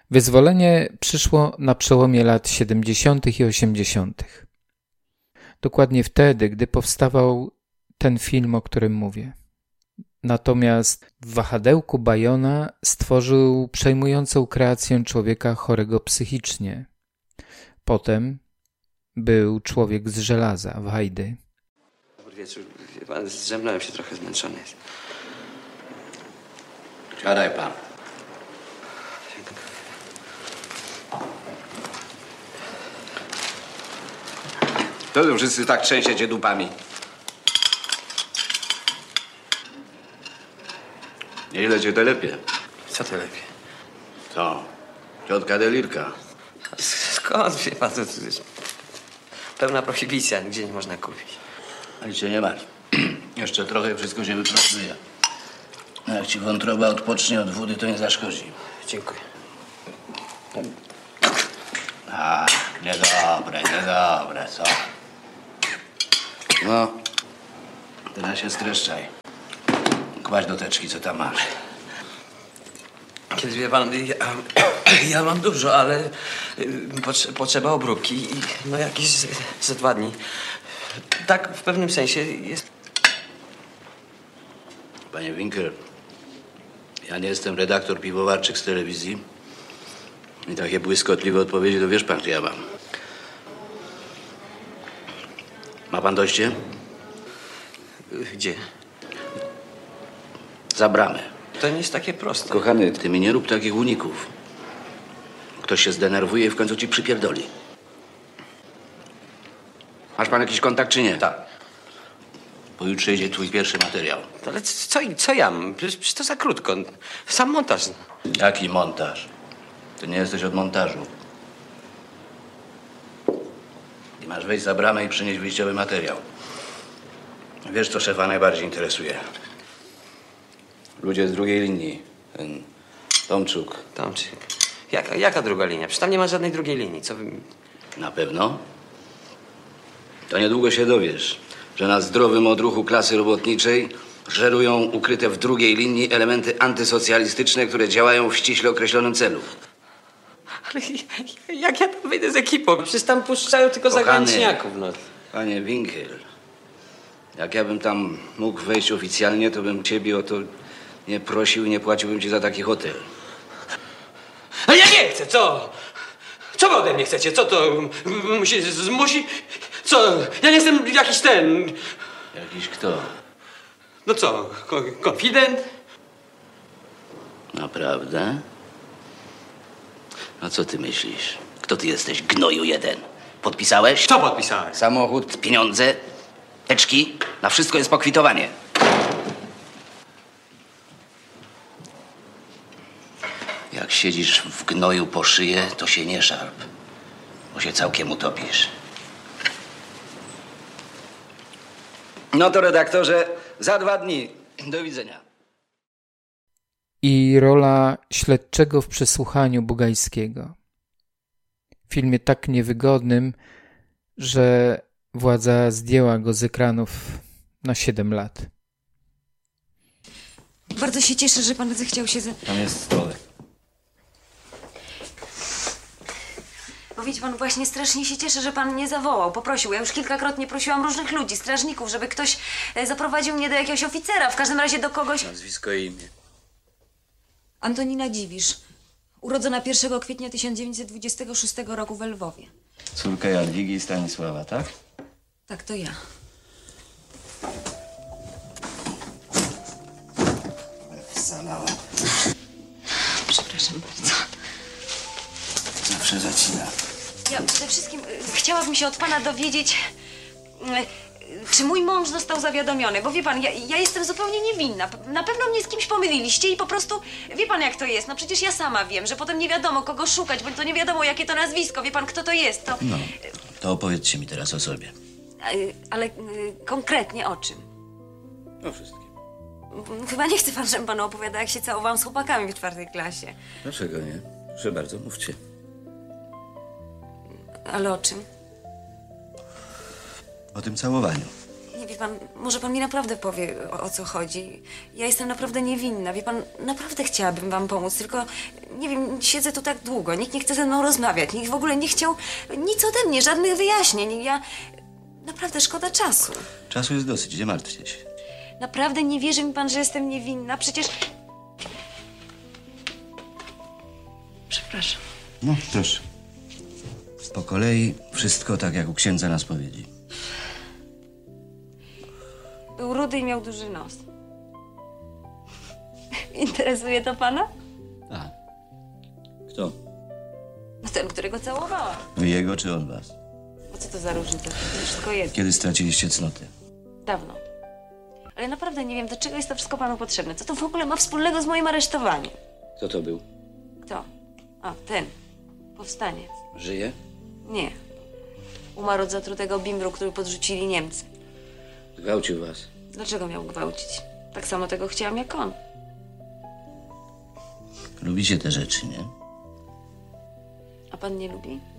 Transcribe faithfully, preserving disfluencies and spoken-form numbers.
Wyzwolenie przyszło na przełomie lat siedemdziesiątych i osiemdziesiątych. Dokładnie wtedy, gdy powstawał ten film, o którym mówię. Natomiast w wahadełku Bajona stworzył przejmującą kreację człowieka chorego psychicznie. Potem był Człowiek z żelaza w Hajdy. Dobry wieczór. Wie pan, zdrzemnąłem się, trochę zmęczony. Siadaj pan. To tu wszyscy tak trzęsiecie dupami. Nieźle cię telepie. Co to lepiej? Co? Ciotka Delirka. Skąd, wie pan, to, to jest pełna prohibicja, nigdzie nie można kupić. Ale cię nie masz. Jeszcze trochę wszystko się wypracuje. A jak ci wątroba odpocznie od wody, to nie zaszkodzi. Dziękuję. A, niedobre, niedobre, co? No, teraz się streszczaj. Kładź do teczki, co tam masz. Kiedy, wie pan, ja, ja mam dużo, ale potrze- potrzeba obróbki i no jakieś ze, ze dwa dni. Tak w pewnym sensie jest... Panie Winkel, ja nie jestem redaktor piwowarczyk z telewizji. I takie błyskotliwe odpowiedzi, to wiesz pan, że ja mam. Ma pan dojście? Gdzie? Za bramę. To nie jest takie proste. Kochany, ty mi nie rób takich uników. Ktoś się zdenerwuje i w końcu ci przypierdoli. Masz pan jakiś kontakt, czy nie? Tak. Pojutrze idzie twój pierwszy materiał. Ale co, co ja mam? Przecież, przecież to za krótko. Sam montaż. Jaki montaż? Ty nie jesteś od montażu. I masz wejść za bramę i przynieść wyjściowy materiał. Wiesz, co szefa najbardziej interesuje? Ludzie z drugiej linii. Ten Tomczuk. Tomczyk. Jaka, jaka druga linia? Przecież tam nie ma żadnej drugiej linii. Co wy... Na pewno? To niedługo się dowiesz, że na zdrowym odruchu klasy robotniczej żerują ukryte w drugiej linii elementy antysocjalistyczne, które działają w ściśle określonym celu. Ale jak ja tam wyjdę z ekipą? Przecież tam puszczają tylko Kochany. zagraniczniaków, no. Panie Winkel, jak ja bym tam mógł wejść oficjalnie, to bym ciebie o to nie prosił i nie płaciłbym ci za taki hotel. Ale ja nie chcę, co? Co wy ode mnie chcecie? Co to? M- Musi, zmusi? Co? Ja nie jestem jakiś ten... Jakiś kto? No co? Ko- konfident? Naprawdę? A co ty myślisz? Kto ty jesteś, gnoju jeden? Podpisałeś? Co podpisałem? Samochód, pieniądze, teczki, na wszystko jest pokwitowanie. Jak siedzisz w gnoju po szyję, to się nie szarp, bo się całkiem utopisz. No to redaktorze, za dwa dni. Do widzenia. I rola śledczego w przesłuchaniu Bugajskiego. W filmie tak niewygodnym, że władza zdjęła go z ekranów na siedem lat. Bardzo się cieszę, że pan zechciał się... Ze... Tam jest stołek. Bo widzi pan, właśnie strasznie się cieszę, że pan mnie zawołał, poprosił. Ja już kilkakrotnie prosiłam różnych ludzi, strażników, żeby ktoś e, zaprowadził mnie do jakiegoś oficera, w każdym razie do kogoś... Nazwisko i imię. Antonina Dziwisz, urodzona pierwszego kwietnia tysiąc dziewięćset dwudziestego szóstego roku w Lwowie. Córka Jadwigi i Stanisława, tak? Tak, to ja. Zalała. Przepraszam bardzo. Zawsze zacina. Ja przede wszystkim y, chciałabym się od pana dowiedzieć, y, czy mój mąż został zawiadomiony, bo wie pan, ja, ja jestem zupełnie niewinna. Na pewno mnie z kimś pomyliliście i po prostu, wie pan jak to jest, no przecież ja sama wiem, że potem nie wiadomo kogo szukać, bo to nie wiadomo jakie to nazwisko, wie pan kto to jest, to... No, to opowiedzcie mi teraz o sobie. Y, ale y, konkretnie o czym? O wszystkim. Chyba nie chce pan, żebym panu opowiadała, jak się całowałam z chłopakami w czwartej klasie. Dlaczego nie? Proszę bardzo, mówcie. Ale o czym? O tym całowaniu. Nie, wie pan, może pan mi naprawdę powie, o, o co chodzi. Ja jestem naprawdę niewinna, wie pan, naprawdę chciałabym wam pomóc, tylko, nie wiem, siedzę tu tak długo, nikt nie chce ze mną rozmawiać, nikt w ogóle nie chciał nic ode mnie, żadnych wyjaśnień. Ja... Naprawdę szkoda czasu. Czasu jest dosyć, nie martwcie się. Naprawdę nie wierzy mi pan, że jestem niewinna? Przecież... Przepraszam. No, proszę. Po kolei wszystko tak, jak u księdza na spowiedzi. Był rudy i miał duży nos. Interesuje to pana? A. Kto? No ten, którego całowałam. Jego czy on was? A co to za różnica? To wszystko jedno. Kiedy straciliście cnoty? Dawno. Ale naprawdę nie wiem, do czego jest to wszystko panu potrzebne. Co to w ogóle ma wspólnego z moim aresztowaniem? Kto to był? Kto? A, ten. Powstaniec. Żyje? Nie. Umarł od zatrutego bimbru, który podrzucili Niemcy. Gwałcił was. Dlaczego miał gwałcić? Tak samo tego chciałam jak on. Lubicie te rzeczy, nie? A pan nie lubi?